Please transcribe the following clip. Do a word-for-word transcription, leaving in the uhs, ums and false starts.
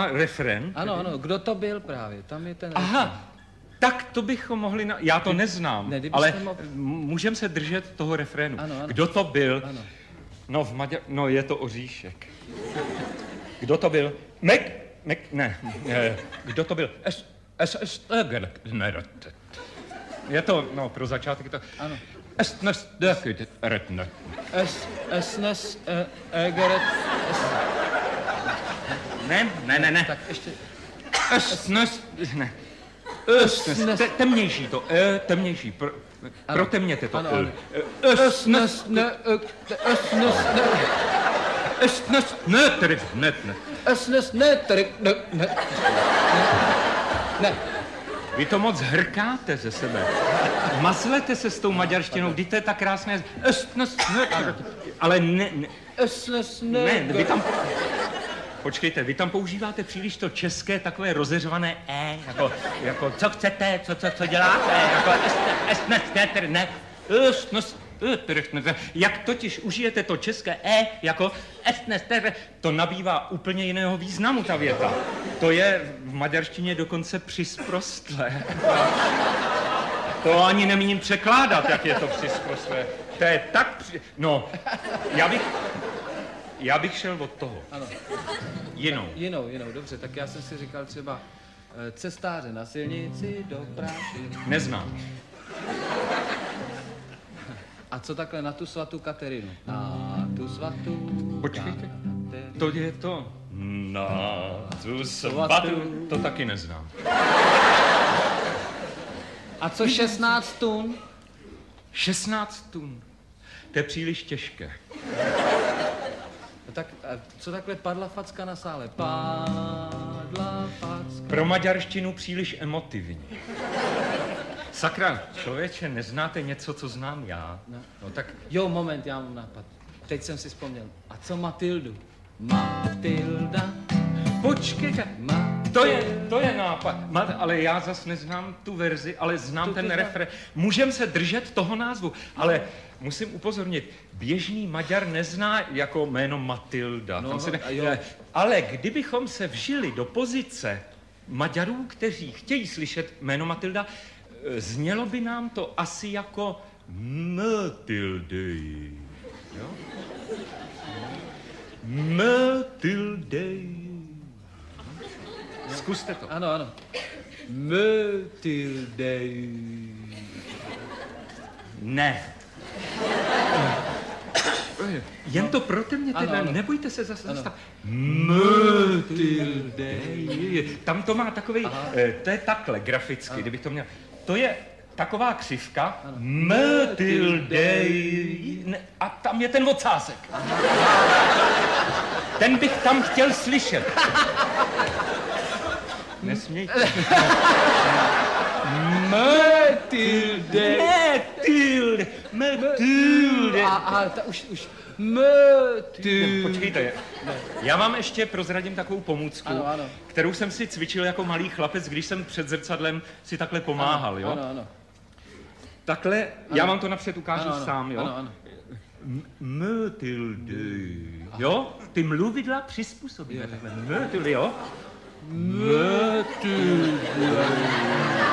má refren? Ano, ano, kdo to byl právě, tam je ten Aha, refren. tak to bychom mohli, na... já to neznám, ne, ale mohl... můžeme se držet toho refrénu. Ano, ano. Kdo to byl? Ano. No, v Maďar... no je to Oříšek. Kdo to byl? Mek, Mek, ne, ne. Kdo to byl? Es, es, es, ne, je to, no, pro začátek to... Ano. Es, nes, ne, Es, es, nes, egeret, es... Ne, ne, ne, ne. Tak ještě... Es, nes, ne. Es, nes, te, temnější to, e, temnější, pro, protemněte to. Ano, ano. Es, nes, ne, es, nes, ne... Es, nes, ne, tedy, ne, ne. Es, nes, ne, tedy, ne, ne. Ne. Vy to moc hrkáte ze sebe. Mazlete se s tou maďarštinou, vždyť to je tak krásné. Es, nes, ne, ale ne, ne. Es, nes, ne. Ne, vy tam... Počkejte, vy tam používáte příliš to české takové rozeřvané e, jako, jako co chcete, co, co, co děláte, jako es, es, ne, ne, ne, es, nes, ne, jak totiž užijete to české e, jako es, ne, ne, to nabývá úplně jiného významu ta věta. To je v maďarštině dokonce přisprostlé. To ani nemíním překládat, jak je to přisprostlé. To je tak při... No, já bych... Já bych šel od toho. Ano. Jinou. Jinou, jinou, dobře. Tak já jsem si říkal třeba e, cestáře na silnici do práši. Neznám. A co takhle na tu svatou Katerinu? Na tu svatou... Počkejte. Katerinu. To je to. Na tu svatou. To taky neznám. A co šestnáct tun? šestnáct tun. To je příliš těžké. No tak, a co takhle padla facka na sále? Padla facka. Pro maďarštinu příliš emotivní. Sakra, člověče, neznáte něco, co znám já? No. No tak... Jo, moment, já mám nápad. Teď jsem si vzpomněl. A co Matildu? Matilda. Počkejte. Matilda. To je, to je nápad. Ma, ale já zas neznám tu verzi, ale znám Tu- ten tu- refrén. Můžeme se držet toho názvu, ale musím upozornit, běžný Maďar nezná jako jméno Matilda. No, Tam se ne, a jo. ale kdybychom se vžili do pozice Maďarů, kteří chtějí slyšet jméno Matilda, znělo by nám to asi jako Matildy. Jo? Matildy. Zkuste to. Ano, ano. Matilda. Ne. Jen to protemněte, Ano, ano. nebojte se zase Ano. zastav. Matilda. Tam to má takový, eh, to je takhle graficky, Ano. kdybych to měl. To je taková křivka. Ano. Matilda. Ne, a tam je ten ocásek. Ten bych tam chtěl slyšet. Nesmějte. Matilda. Matilda. Matilda. A, a ta už, už. Matilda. Počkejte, já vám ještě prozradím takovou pomůcku, Ano, ano. kterou jsem si cvičil jako malý chlapec, když jsem před zrcadlem si takhle pomáhal, ano, jo? Ano, ano. Takhle, Ano. já vám to napřed ukážu Ano, ano, sám, jo? ano, ano. Matildy, jo? Ty mluvidla přizpůsobíme takhle. Matildy, jo? Matildy.